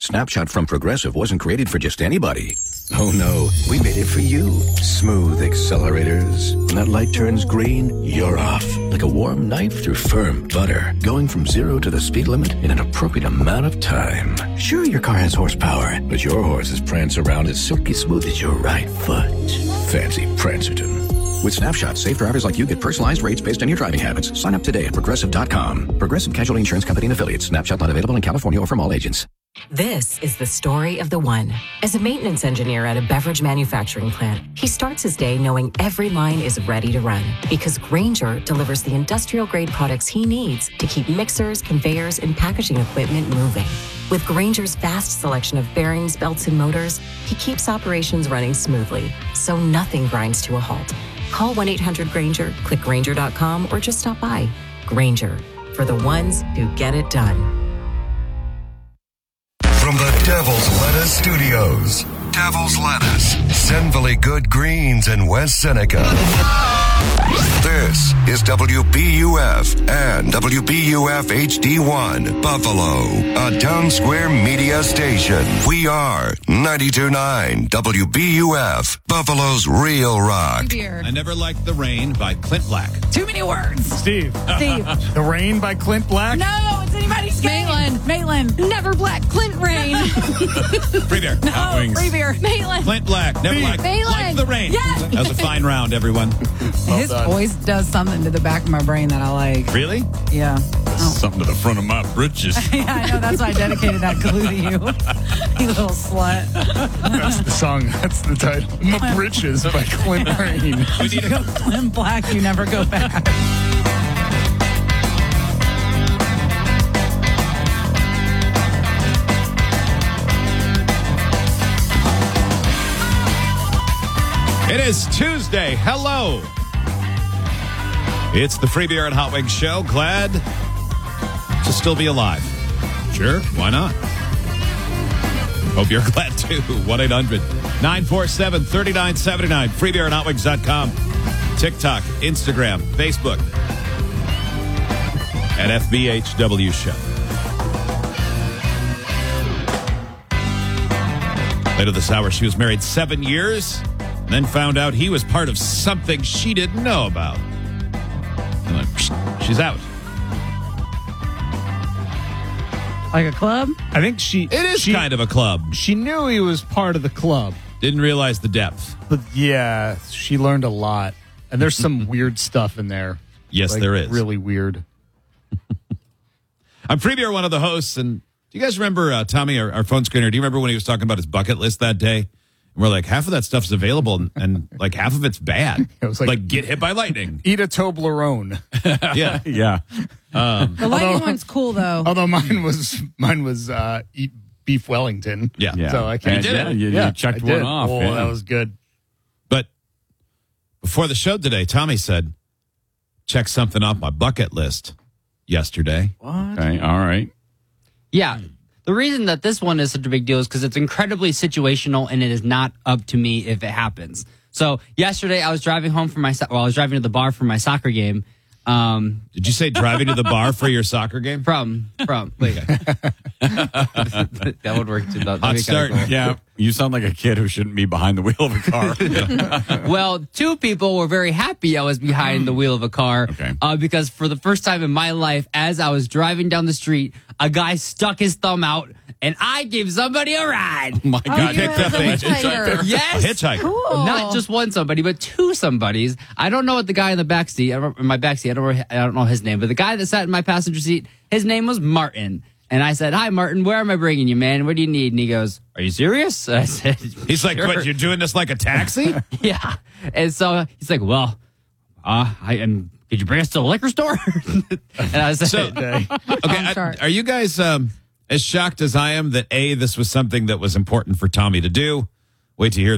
Snapshot from Progressive wasn't created for just anybody. Oh no, we made it for you. Smooth accelerators. When that light turns green, you're off. Like a warm knife through firm butter. Going from 0 to the speed limit in an appropriate amount of time. Sure, your car has horsepower, but your horses prance around as silky smooth as your right foot. Fancy Prancerton. With Snapshot, safe drivers like you get personalized rates based on your driving habits. Sign up today at Progressive.com. Progressive Casualty Insurance Company and Affiliates. Snapshot not available in California or from all agents. This is the story of the one. As a maintenance engineer at a beverage manufacturing plant, he starts his day knowing every line is ready to run because Grainger delivers the industrial-grade products he needs to keep mixers, conveyors, and packaging equipment moving. With Grainger's vast selection of bearings, belts, and motors, he keeps operations running smoothly, so nothing grinds to a halt. Call 1-800-GRAINGER, click Grainger.com, or just stop by. Grainger, for the ones who get it done. From the Devil's Lettuce Studios, Devil's Lettuce, Senville Good Greens in West Seneca. This is WBUF and WBUF HD1, Buffalo, a Town Square media station. We are 92.9 WBUF, Buffalo's Real Rock. I Never Liked the Rain by Clint Black. Too many words. Steve. The Rain by Clint Black? No, it's anybody's game. Maitland. Never Black. Clint Rain. Free beer. No, free beer. Maitland. Clint Black. Never Liked the Rain. Yes. That was a fine round, everyone. His voice does something to the back of my brain that I like. Really? Yeah. Oh. Something to the front of my britches. Yeah, I know. That's why I dedicated that clue to you. You little slut. That's the song. That's the title. My Britches by Clint Rain. We need Go Clint Black, you never go back. It is Tuesday. Hello. It's the Free Beer and Hot Wings Show. Glad to still be alive. Sure, why not? Hope you're glad too. 1-800-947-3979. FreeBeerandHotWings.com. TikTok, Instagram, Facebook. At FBHW Show. Later this hour, she was married 7 years and then found out he was part of something she didn't know about. And then, she's out. Like a club? I think It is kind of a club. She knew he was part of the club. Didn't realize the depth. But yeah, she learned a lot. And there's some weird stuff in there. Yes, Like, there is. Really weird. I'm Free Beer, one of the hosts. And do you guys remember Tommy, our phone screener? Do you remember when he was talking about his bucket list that day? And we're like, half of that stuff's available and like half of it's bad. It was like get hit by lightning. Eat a Toblerone. Yeah. Yeah. The lightning one's cool, though. Although mine was eat beef Wellington. Yeah. So I can't. You did it. You checked I did. one off. Oh, yeah. that was good. But before the show today, Tommy said, check something off my bucket list yesterday. What? Okay, all right. Yeah. The reason that this one is such a big deal is because it's incredibly situational and it is not up to me if it happens. So yesterday I was driving home from I was driving to the bar for my soccer game. Did you say driving to the bar for your soccer game? Wait. That would work too. Hot start. Yeah, you sound like a kid who shouldn't be behind the wheel of a car. Well, two people were very happy I was behind the wheel of a car. Okay. Because for the first time in my life, as I was driving down the street, a guy stuck his thumb out and I gave somebody a ride. My God. You picked up a hitchhiker. Yes. A hitchhiker. Cool. Not just one somebody, but two somebodies. I don't know what the guy in the backseat, in my backseat, I don't know his name, but the guy that sat in my passenger seat, his name was Martin. And I said, "Hi, Martin, where am I bringing you, man? What do you need?" And he goes, "Are you serious?" And I said, He's like, "Sure." what, you're doing this like a taxi? Yeah. And so he's like, "Well, could you bring us to the liquor store?" And I said, So, okay, are you guys as shocked as I am that A, this was something that was important for Tommy to do? Wait to hear